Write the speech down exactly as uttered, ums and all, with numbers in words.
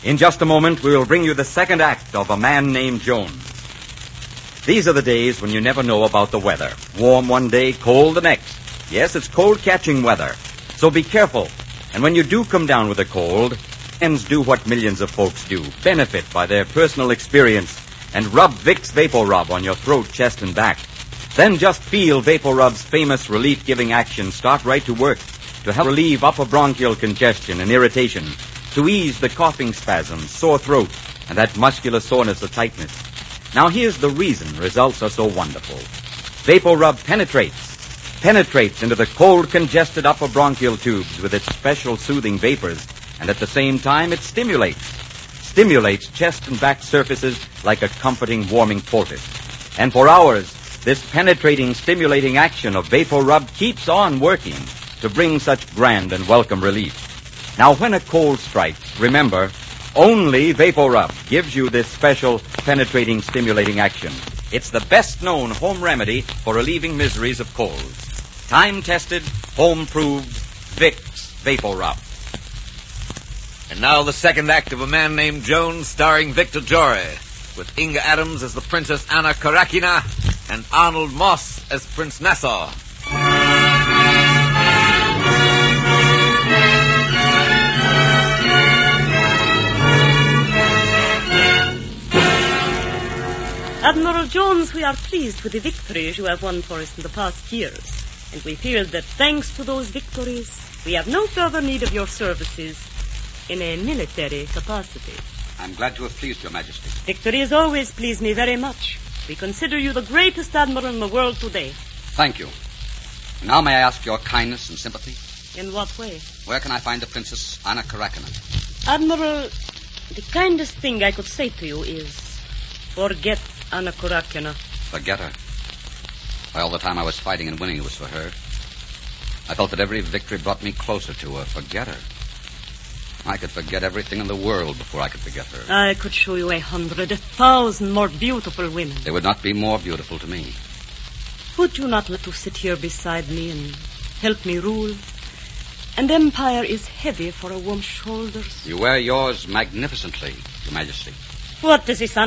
In just a moment, we will bring you the second act of A Man Named Jones. These are the days when you never know about the weather. Warm one day, cold the next. Yes, it's cold-catching weather. So be careful. And when you do come down with a cold, friends do what millions of folks do. Benefit by their personal experience and rub Vicks Vapor Rub on your throat, chest, and back. Then just feel Vapor Rub's famous relief-giving action start right to work to help relieve upper bronchial congestion and irritation, to ease the coughing spasms, sore throat, and that muscular soreness or tightness. Now here's the reason results are so wonderful. Vapor Rub penetrates, penetrates into the cold, congested upper bronchial tubes with its special soothing vapors, and at the same time it stimulates, stimulates chest and back surfaces like a comforting, warming poultice. And for hours, this penetrating, stimulating action of Vapor Rub keeps on working to bring such grand and welcome relief. Now, when a cold strikes, remember, only Vapor Rub gives you this special penetrating, stimulating action. It's the best-known home remedy for relieving miseries of colds. Time-tested, home-proved Vicks Vapor Rub. And now the second act of A Man Named Jones, starring Victor Jory, with Inga Adams as the Princess Anna Karakina and Arnold Moss as Prince Nassau. Admiral Jones, we are pleased with the victories you have won for us in the past years, and we feel that thanks to those victories, we have no further need of your services in a military capacity. I'm glad to have pleased Your Majesty. Victories always please me very much. We consider you the greatest admiral in the world today. Thank you. Now may I ask your kindness and sympathy? In what way? Where can I find the Princess Anna Karakina? Admiral, the kindest thing I could say to you is forget Anna Karakina. Forget her? Why, all the time I was fighting and winning, it was for her. I felt that every victory brought me closer to her. Forget her? I could forget everything in the world before I could forget her. I could show you a hundred, a thousand more beautiful women. They would not be more beautiful to me. Would you not like to sit here beside me and help me rule? An empire is heavy for a woman's shoulders. You wear yours magnificently, Your Majesty. What does this